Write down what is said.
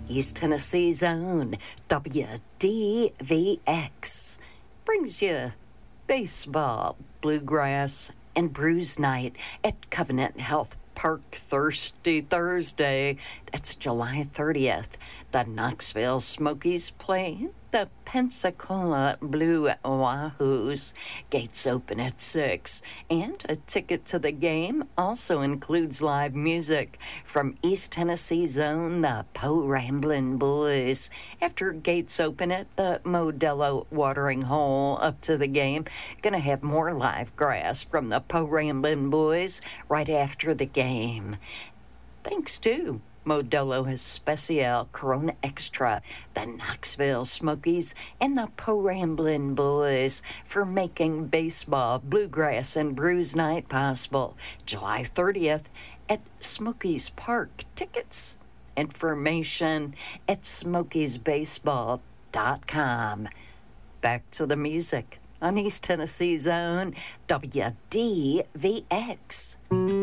East Tennessee's own WDVX brings you baseball, bluegrass, and brews night at Covenant Health Park Thirsty Thursday. That's July 30th. The Knoxville Smokies play the Pensacola Blue Wahoos. Gates open at 6. And a ticket to the game also includes live music from East Tennessee's own the Po Ramblin' Boys. After gates open at the Modelo Watering Hole up to the game, gonna have more live grass from the Po Ramblin' Boys right after the game. Thanks to Modelo Especial, Corona Extra, the Knoxville Smokies, and the Po Ramblin' Boys for making baseball, bluegrass, and brews night possible. July 30th at Smokies Park. Tickets, information at smokiesbaseball.com. Back to the music on East Tennessee's own WDVX.